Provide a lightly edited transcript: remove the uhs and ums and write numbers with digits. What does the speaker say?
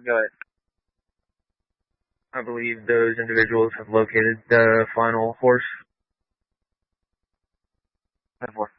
Go ahead. I believe those individuals have located the final horse. 10-4.